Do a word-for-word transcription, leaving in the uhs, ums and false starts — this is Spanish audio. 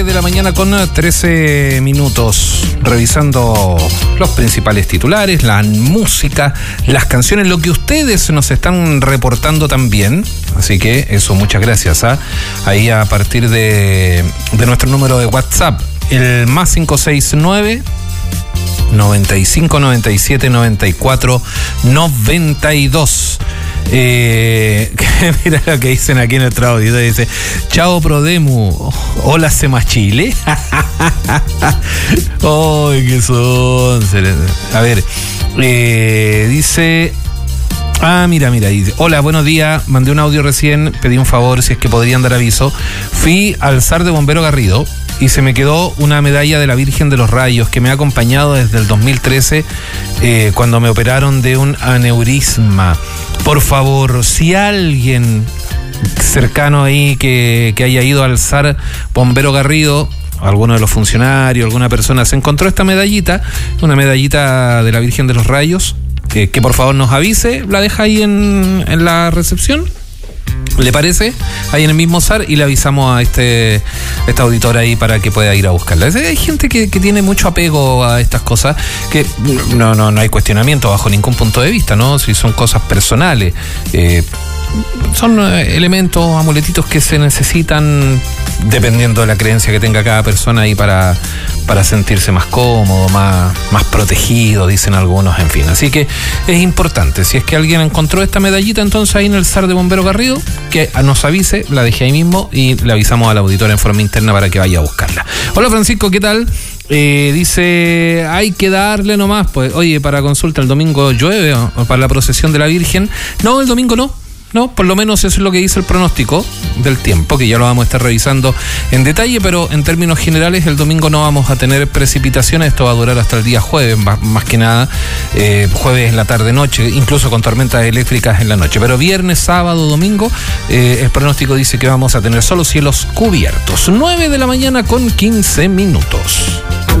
De la mañana con trece minutos, revisando los principales titulares, la música, las canciones, lo que ustedes nos están reportando también. Así que eso, muchas gracias. ¿eh? Ahí a partir de, de nuestro número de WhatsApp, el más cinco seis nueve, noventa y cinco, noventa y siete, noventa y cuatro, noventa y dos. Eh, mira lo que dicen aquí en nuestro audio. Dice: chao Prodemu, hola Semachile. Ay, qué son. A ver, eh, dice. Ah, mira, mira, dice: hola, buenos días, mandé un audio recién, pedí un favor, si es que podrían dar aviso. Fui al S A R de Bombero Garrido y se me quedó una medalla de la Virgen de los Rayos que me ha acompañado desde el dos mil trece, eh, cuando me operaron de un aneurisma. Por favor, si alguien cercano ahí que, que haya ido al S A R Bombero Garrido, alguno de los funcionarios, alguna persona se encontró esta medallita, una medallita de la Virgen de los Rayos, que, que por favor nos avise, la deja ahí en, en la recepción. ¿Le parece? Ahí en el mismo S A R, y le avisamos a este, este auditor ahí para que pueda ir a buscarla. Hay gente que, que tiene mucho apego a estas cosas, que no, no, no hay cuestionamiento bajo ningún punto de vista, ¿no? Si son cosas personales, eh, son elementos, amuletitos que se necesitan dependiendo de la creencia que tenga cada persona ahí para, para sentirse más cómodo, más, más protegido, dicen algunos, en fin. Así que es importante, si es que alguien encontró esta medallita, entonces ahí en el S A R de Bombero Garrido, que nos avise, la dejé ahí mismo y le avisamos a la auditora en forma interna para que vaya a buscarla. Hola Francisco, ¿qué tal? Eh, dice, hay que darle nomás, pues, oye, para consulta, ¿el domingo llueve o para la procesión de la Virgen? No, el domingo no. No, por lo menos eso es lo que dice el pronóstico del tiempo, que ya lo vamos a estar revisando en detalle, pero en términos generales el domingo no vamos a tener precipitaciones. Esto va a durar hasta el día jueves, más que nada, eh, jueves en la tarde-noche, incluso con tormentas eléctricas en la noche. Pero viernes, sábado, domingo, eh, el pronóstico dice que vamos a tener solo cielos cubiertos. nueve de la mañana con quince minutos.